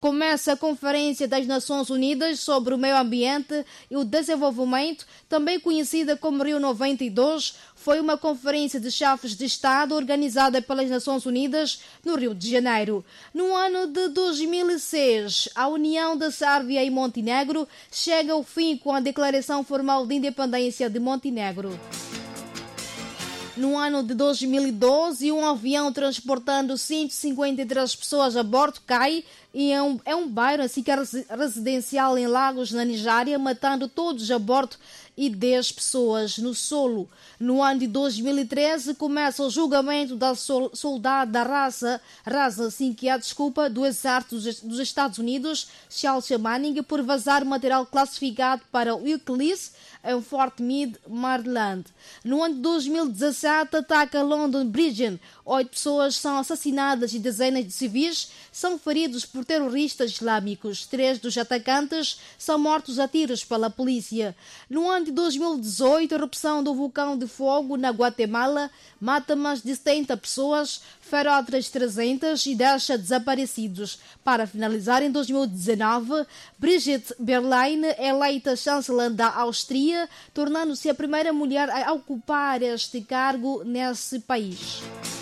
Começa a Conferência das Nações Unidas sobre o Meio Ambiente e o Desenvolvimento, também conhecida como Rio 92, foi uma conferência de chefes de Estado organizada pelas Nações Unidas no Rio de Janeiro. No ano de 2006, a União da Sérvia e Montenegro chega ao fim com a declaração formal de independência de Montenegro. No ano de 2012, um avião transportando 153 pessoas a bordo cai em um bairro assim que é residencial em Lagos, na Nigéria, matando todos a bordo e 10 pessoas no solo. No ano de 2013, começa o julgamento da soldado da raça assim que é a desculpa do exército dos Estados Unidos, Chelsea Manning, por vazar material classificado para Wikileaks em Fort Meade, Maryland. No ano de 2017, ataque a London Bridge. 8 pessoas são assassinadas e dezenas de civis são feridos por terroristas islâmicos. 3 dos atacantes são mortos a tiros pela polícia. No ano de 2018, a erupção do vulcão de fogo na Guatemala mata mais de 70 pessoas, fere outras 300 e deixa desaparecidos. Para finalizar, em 2019, Brigitte Bierlein é eleita chanceler da Áustria, tornando-se a primeira mulher a ocupar este cargo nesse país.